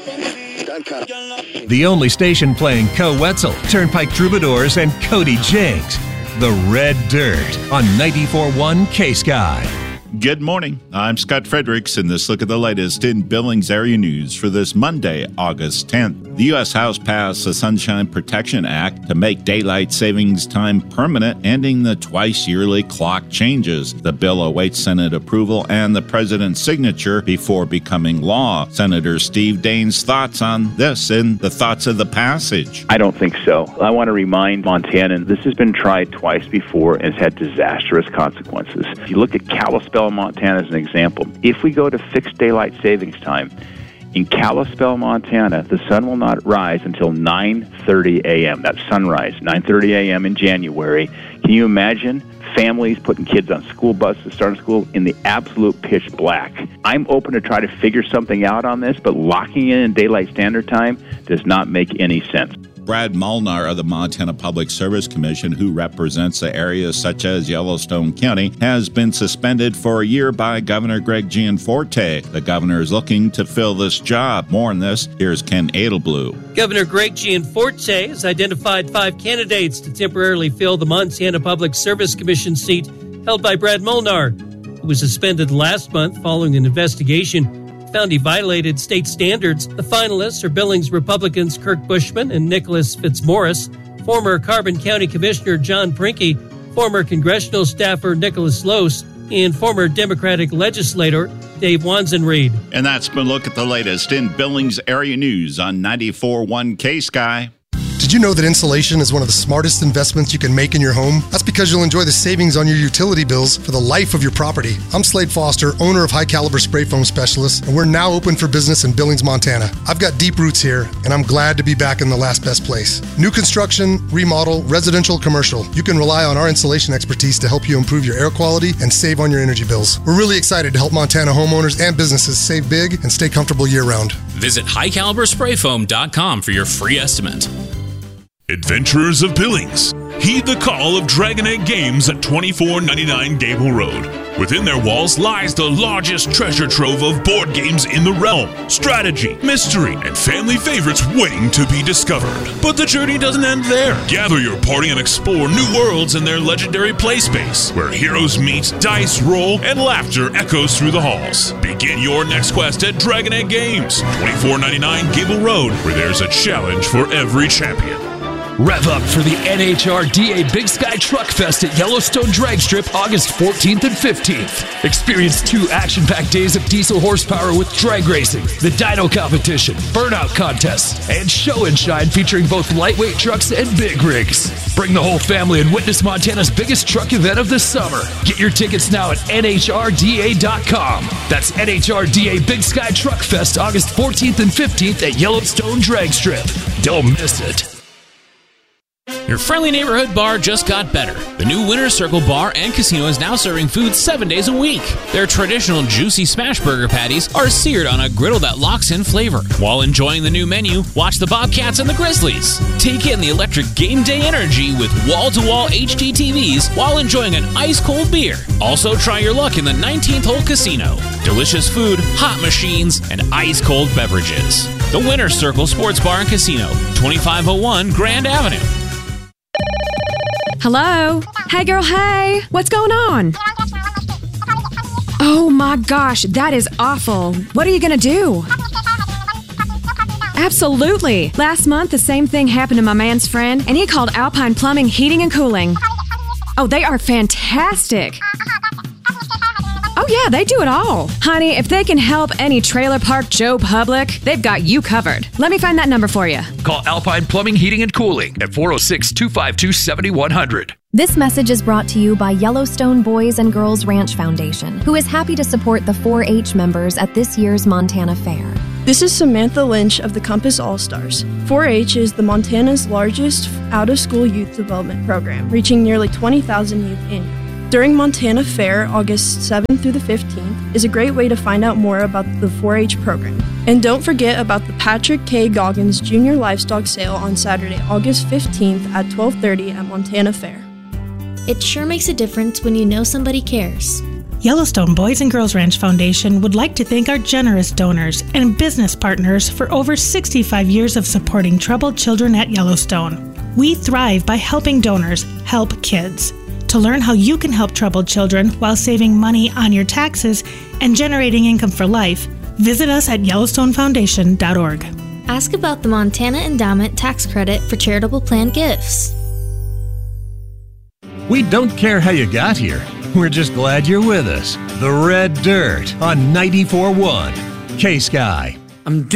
The only station playing Co Wetzel, Turnpike Troubadours, and Cody Jinks. The Red Dirt on 94.1 K-Sky. Good morning. I'm Scott Fredericks, and this look at the latest in Billings area news for this Monday, August 10th. The U.S. House passed the Sunshine Protection Act to make daylight savings time permanent, ending the twice-yearly clock changes. The bill awaits Senate approval and the president's signature before becoming law. Senator Steve Daines' thoughts on this in the thoughts of the passage. I don't think so. I want to remind Montanans this has been tried twice before and has had disastrous consequences. If you look at Kalispell, Montana as an example, if we go to fixed daylight savings time, in Kalispell, Montana, the sun will not rise until 9:30 a.m. That's sunrise, 9:30 a.m. in January. Can you imagine families putting kids on school buses, starting school in the absolute pitch black? I'm open to try to figure something out on this, but locking in daylight standard time does not make any sense. Brad Molnar of the Montana Public Service Commission, who represents the areas such as Yellowstone County, has been suspended for a year by Governor Greg Gianforte. The governor is looking to fill this job. More on this, here's Ken Edelblue. Governor Greg Gianforte has identified 5 candidates to temporarily fill the Montana Public Service Commission seat held by Brad Molnar, who was suspended last month following an investigation found he violated state standards. The finalists are Billings Republicans Kirk Bushman and Nicholas Fitzmaurice, former Carbon County Commissioner John Prinky, former congressional staffer Nicholas Lose, and former Democratic legislator Dave Wanzenreed. And that's been a look at the latest in Billings area news on 94.1 K-Sky. Did you know that insulation is one of the smartest investments you can make in your home? That's because you'll enjoy the savings on your utility bills for the life of your property. I'm Slade Foster, owner of High Caliber Spray Foam Specialist, and we're now open for business in Billings, Montana. I've got deep roots here, and I'm glad to be back in the last best place. New construction, remodel, residential, commercial. You can rely on our insulation expertise to help you improve your air quality and save on your energy bills. We're really excited to help Montana homeowners and businesses save big and stay comfortable year-round. Visit highcalibersprayfoam.com for your free estimate. Adventurers of Billings, heed the call of Dragon Egg Games at 2499 Gable Road. Within their walls lies the largest treasure trove of board games in the realm. Strategy, mystery, and family favorites waiting to be discovered. But the journey doesn't end there. Gather your party and explore new worlds in their legendary play space, where heroes meet, dice roll, and laughter echoes through the halls. Begin your next quest at Dragon Egg Games, 2499 Gable Road, where there's a challenge for every champion. Rev up for the NHRDA Big Sky Truck Fest at Yellowstone Drag Strip August 14th and 15th. Experience 2 action-packed days of diesel horsepower with drag racing, the dyno competition, burnout contests, and show and shine featuring both lightweight trucks and big rigs. Bring the whole family and witness Montana's biggest truck event of the summer. Get your tickets now at NHRDA.com. That's NHRDA Big Sky Truck Fest August 14th and 15th at Yellowstone Drag Strip. Don't miss it. Your friendly neighborhood bar just got better. The new Winner's Circle Bar and Casino is now serving food 7 days a week. Their traditional juicy smash burger patties are seared on a griddle that locks in flavor. While enjoying the new menu, watch the Bobcats and the Grizzlies. Take in the electric game day energy with wall-to-wall HD TVs while enjoying an ice-cold beer. Also, try your luck in the 19th hole casino. Delicious food, hot machines, and ice-cold beverages. The Winner's Circle Sports Bar and Casino, 2501 Grand Avenue. Hello? Hey, girl, hey! What's going on? Oh my gosh, that is awful. What are you gonna do? Absolutely. Last month, the same thing happened to my man's friend, and he called Alpine Plumbing, Heating, and Cooling. Oh, they are fantastic. Oh yeah, they do it all. Honey, if they can help any trailer park Joe Public, they've got you covered. Let me find that number for you. Call Alpine Plumbing, Heating, and Cooling at 406-252-7100. This message is brought to you by Yellowstone Boys and Girls Ranch Foundation, who is happy to support the 4-H members at this year's Montana Fair. This is Samantha Lynch of the Compass All-Stars. 4-H is the Montana's largest out-of-school youth development program, reaching nearly 20,000 youth annually. During Montana Fair, August 7th through the 15th, is a great way to find out more about the 4-H program. And don't forget about the Patrick K. Goggins Junior Livestock Sale on Saturday, August 15th at 12:30 at Montana Fair. It sure makes a difference when you know somebody cares. Yellowstone Boys and Girls Ranch Foundation would like to thank our generous donors and business partners for over 65 years of supporting troubled children at Yellowstone. We thrive by helping donors help kids. To learn how you can help troubled children while saving money on your taxes and generating income for life, visit us at YellowstoneFoundation.org. Ask about the Montana Endowment tax credit for charitable plan gifts. We don't care how you got here. We're just glad you're with us. The Red Dirt on 94.1 K-Sky.